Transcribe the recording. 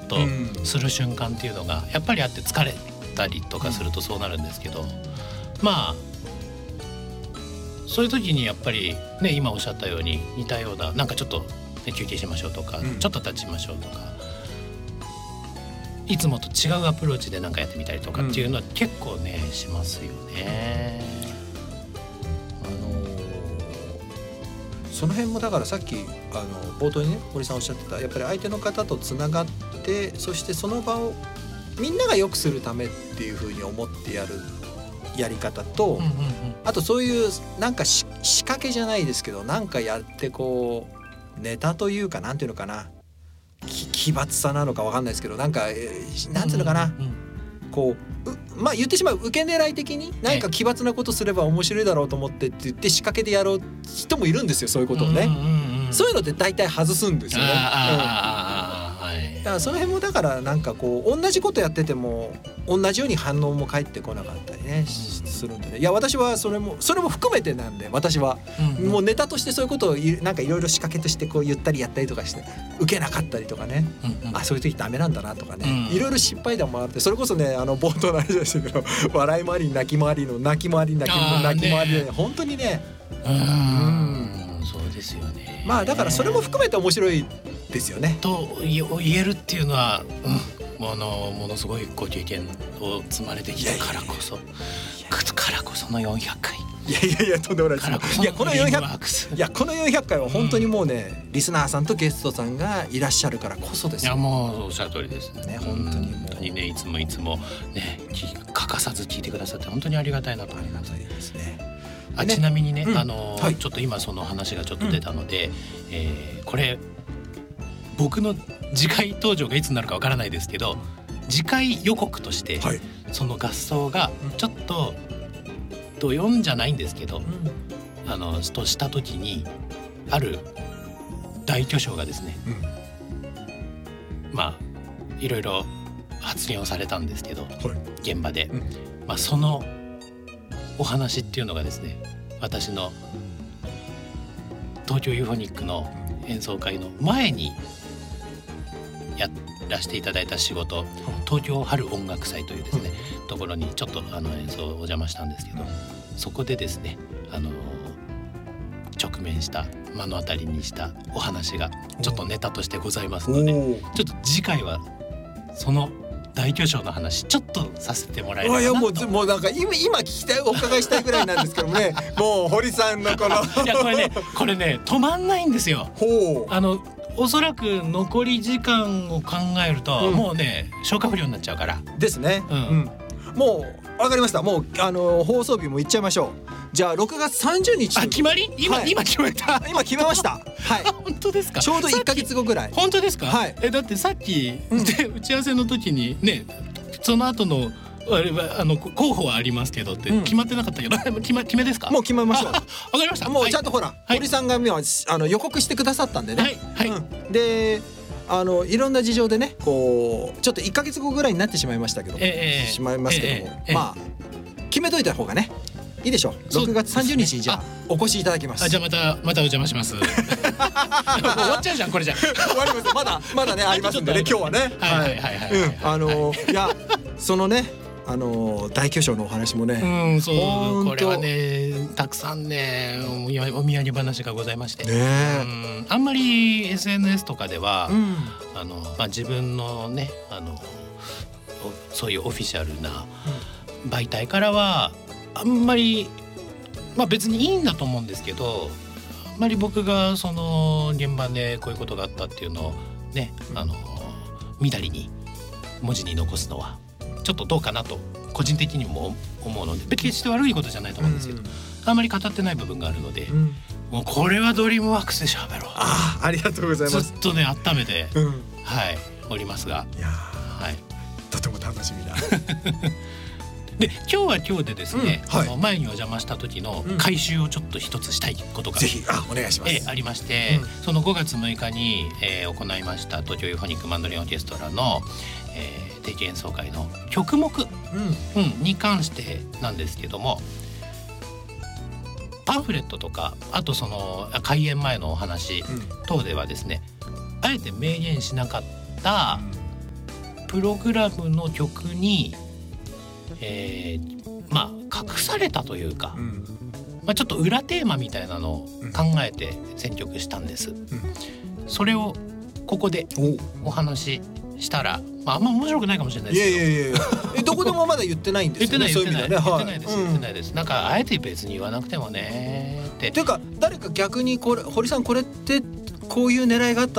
とする瞬間っていうのがやっぱりあって、疲れたりとかするとそうなるんですけど、まあそういう時にやっぱりね、今おっしゃったように似たような、なんかちょっと、ね、休憩しましょうとか、ちょっと立ちましょうとか、いつもと違うアプローチでなんかやってみたりとかっていうのは結構ね、しますよね。 その辺もだからさっき冒頭にね堀さんおっしゃってた、やっぱり相手の方とつながって、そしてその場をみんなが良くするためっていうふうに思ってやるやり方と、あとそういうなんか仕掛けじゃないですけど、なんかやってこうネタというか、なんていうのかな、奇抜さなのか分かんないですけど、なんかなんていうのかな、こうまあ言ってしまう受け狙い的に何か奇抜なことすれば面白いだろうと思ってって言って仕掛けでやろう人もいるんですよ、そういうことをね。そういうのって大体外すんですよね。だからその辺もだからなんかこう同じことやってても同じように反応も返ってこなかったりね、するんでね。いや私はそれも含めてなんで、私はもうネタとしてそういうことをなんかいろいろ仕掛けとしてこう言ったりやったりとかして受けなかったりとかね、あそういう時ダメなんだなとかね、いろいろ失敗談もあって、それこそね冒頭のあれでしたけど、笑い回り泣き回りの泣き回りで、本当にね、 そうですよね。 まあだからそれも含めて面白いですよねと言えるっていうのは、ものすごいご経験を積まれてきたからこその400回。 いやとんでもないです。いやこの400回は本当にもうね、リスナーさんとゲストさんがいらっしゃるからこそですよ。 いやもうおっしゃる通りですね。 本当にね、いつもね欠かさず聞いてくださって本当にありがたいなと思います。 ですね。 ちなみにね、ちょっと今その話がちょっと出たので、これ僕の次回登場がいつになるかわからないですけど、次回予告として、その合奏がちょっとドヨンじゃないんですけど、とした時にある大巨匠がですね、まあいろいろ発言をされたんですけど、現場で、そのお話っていうのがですね、私の東京ユーフォニックの演奏会の前にやらせていただいた仕事、東京春音楽祭というですね、ところにちょっと演奏をお邪魔したんですけど、そこでですね直面した目の当たりにしたお話がちょっとネタとしてございますので、ちょっと次回はその大巨匠の話ちょっとさせてもらえればなと。 もうなんか今聞きたい、お伺いしたいぐらいなんですけどもねもう堀さんのこのいやこれね止まんないんですよ。おそらく残り時間を考えると、もうね消化不良になっちゃうからですね。もう分かりました。もう放送日も言っちゃいましょう。じゃあ6月30日。 決まり？今決めた。 今決めました。 本当ですか？ ちょうど1ヶ月後ぐらい。 本当ですか？だってさっきで打ち合わせの時にね、その後の候補はありますけどって決まってなかったけど、決めですか？ もう決めましょう。 わかりました。 もうちゃんとほら、堀さんが予告してくださったんでね。でいろんな事情でね、こうちょっと1ヶ月後ぐらいになってしまいましたけど、まあ決めといた方がねいいでしょう。6月30日にじゃあお越しいただきます。 じゃあまたお邪魔します。もう終わっちゃうじゃんこれじゃ。 終わります。まだねありますんでね、今日はね。いやそのね大巨匠のお話もね、 これはねたくさんねお土産話がございまして、あんまり SNS とかでは、自分のねそういうオフィシャルな媒体からはあんまり、別にいいんだと思うんですけど、あんまり僕がその現場でこういうことがあったっていうのをね、みだりに文字に残すのはちょっとどうかなと個人的にも思うので、別にして悪いことじゃないと思うんですけど、あんまり語ってない部分があるので、もうこれはドリームワークスで喋ろう。 ありがとうございます。 ずっとね温めて、おりますが、 とても楽しみだ。 で今日は今日でですね、前にお邪魔した時の回収をちょっと一つしたいことが、 ぜひお願いします。 ありまして、その5月6日に、行いました東京ユーフォニックマンドリンオーケストラの、定期演奏会の曲目、に関してなんですけども、パンフレットとかあとその開演前のお話等ではですね、あえて明言しなかったプログラムの曲に、まあ隠されたというか、まあ、ちょっと裏テーマみたいなのを考えて選曲したんです、それをここでお話ししたら、まあ、あんま面白くないかもしれないですけど、 いやどこでもまだ言ってないんですよね。 言ってないです。なんかあえて別に言わなくてもねって。 ていうか誰か逆にこれ堀さんこれってこういう狙いがあっ